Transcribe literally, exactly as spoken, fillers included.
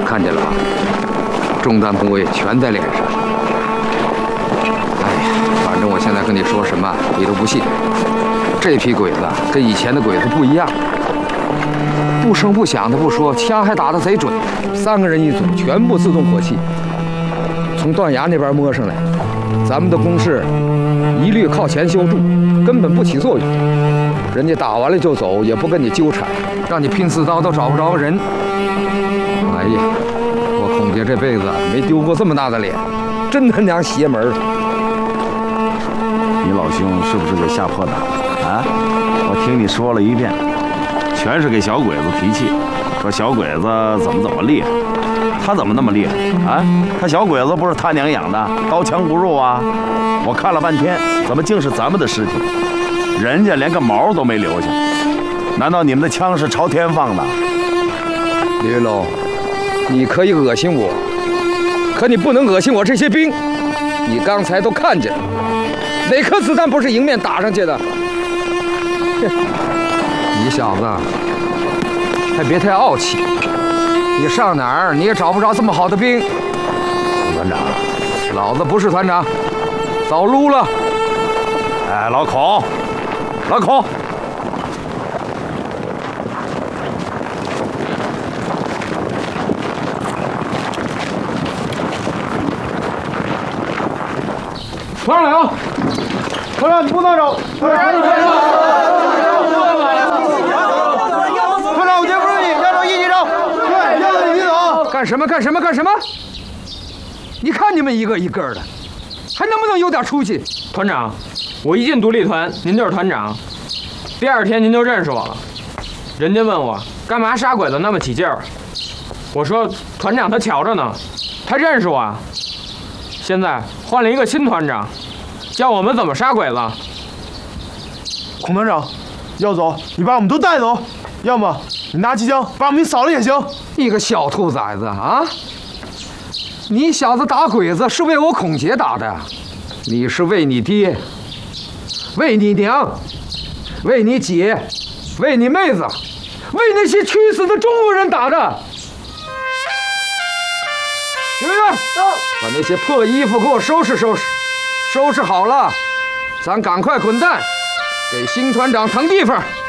看见了吧？中弹部位全在脸上。哎呀，反正我现在跟你说什么，你都不信。这批鬼子跟以前的鬼子不一样，不声不响的不说，枪还打得贼准，三个人一组，全部自动火器，从断崖那边摸上来。咱们的攻势一律靠前修筑，根本不起作用。人家打完了就走，也不跟你纠缠，让你拼刺刀都找不着人。哎呀，我孔杰这辈子没丢过这么大的脸，真他娘邪门！ 你老兄是不是给吓破胆了啊？我听你说了一遍，全是给小鬼子提气，说小鬼子怎么怎么厉害。他怎么那么厉害啊？他小鬼子不是他娘养的，刀枪不入啊！我看了半天，怎么竟是咱们的尸体？人家连个毛都没留下，难道你们的枪是朝天放的？ 李云龙，你可以恶心我，可你不能恶心我这些兵。你刚才都看见了，哪颗子弹不是迎面打上去的？你小子还别太傲气。你上哪儿你也找不着这么好的兵。 团长， 老子不是团长，早撸了。 哎，老孔，老孔， 团长，团长你不能走，团长你别走。团长，我绝不是你，要走一起走。对，要走一起走。 干什么？干什么？干什么？你看你们一个一个的，还能不能有点出息？ 团长，我一进独立团，您就是团长，第二天您就认识我了。人家问我干嘛杀鬼子那么起劲儿，我说团长他瞧着呢，他认识我啊。现在换了一个新团长，教我们怎么杀鬼子。 孔团长，要走你把我们都带走，要么你拿机枪把我们给扫了也行。 你个小兔崽子啊！你小子打鬼子是为我孔杰打的，你是为你爹、为你娘、为你姐、为你妹子、为那些屈死的中国人打的。学员，把那些破衣服给我收拾收拾，收拾好了，咱赶快滚蛋，给新团长腾地方。